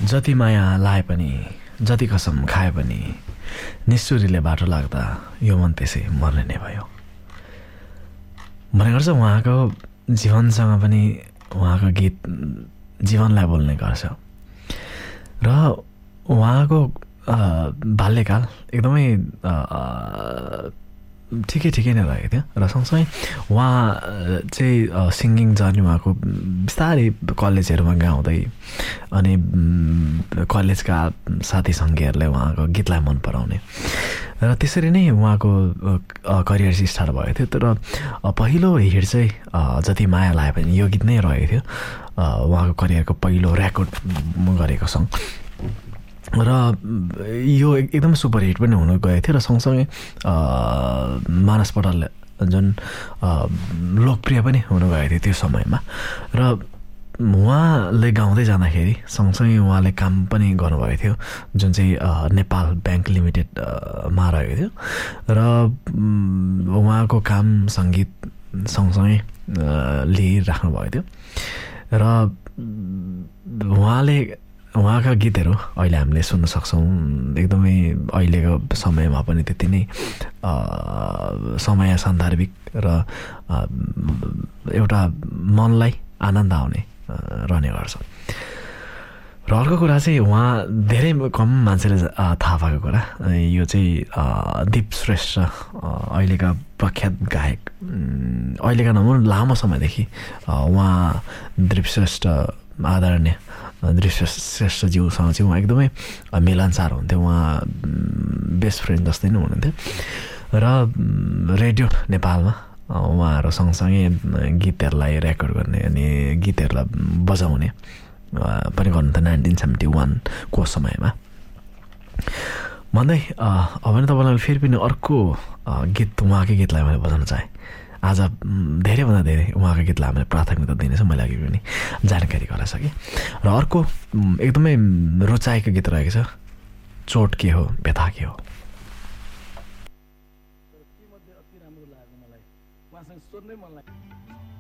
जति माया लाए पनि जति कसम खाए पनि निष्ठुरीले बाटो लाग्दा यो मन त्यसै मर्ने नै भयो भन्ने गर्छ। उहाँको जीवनसँग पनि उहाँको गीत जीवनलाई बोल्ने गर्छ र उहाँको बाल्यकाल एकदमै ठिकै नै रहेको थियो र सँगसँगै उहाँ चाहिँ सिङ्गिङ जर्नी उहाँको बिस्तारै कलेजहरूमा गाउँदै अनि कलेजका साथी सङ्गीहरूले उहाँको गीतलाई मन पराउने र त्यसरी नै उहाँको करियर चाहिँ स्टार्ट भएको थियो। तर पहिलो हिट चाहिँ जति माया लाए पनि यो गीत नै रहेको थियो उहाँको करियरको पहिलो रेकर्ड गरेको सङ्ग र यो एकदम सुपर हिट पनि हुन गएको थियो र सँगसँगै मानस पौडेल जुन लोकप्रिय पनि हुनुभएको थियो त्यो समयमा र उहाँले गाउँदै जाँदाखेरि सँगसँगै उहाँले काम पनि गर्नुभएको थियो जुन चाहिँ नेपाल ब्याङ्क लिमिटेडमा रहेको थियो र उहाँको काम सङ्गीत सँगसँगै लिइराख्नु भएको थियो र उहाँका गीतहरू अहिले हामीले सुन्न सक्छौँ। एकदमै अहिलेको समयमा पनि त्यति नै समय सान्दर्भिक र एउटा मनलाई आनन्द आउने रहने गर्छ। र अर्को कुरा चाहिँ उहाँ धेरै कम मान्छेले थाहा पाएको कुरा यो चाहिँ दीप श्रेष्ठ अहिलेका प्रख्यात गायक अहिलेका नभनौँ लामो समयदेखि उहाँ दीप श्रेष्ठ आदरणीय श्रेष्ठज्यूसँग चाहिँ उहाँ एकदमै मिलनसार हुन्थ्यो। उहाँ बेस्ट फ्रेन्ड जस्तै नै हुनुहुन्थ्यो र रेडियो नेपालमा उहाँहरू सँगसँगै गीतहरूलाई रेकर्ड गर्ने अनि गीतहरूलाई बजाउने पनि गर्नुहुन्थ्यो 1971 को समयमा। भन्दै अब नि तपाईँलाई फेरि पनि अर्को गीत उहाँकै गीतलाई मैले बजाउन चाहेँ। आज धेरैभन्दा धेरै उहाँको गीतलाई हामीले प्राथमिकता दिनेछौँ, मैले अघि पनि जानकारी गराइसकेँ। र अर्को एकदमै रुचाएको गीत रहेको छ चोट के हो व्यथा के हो।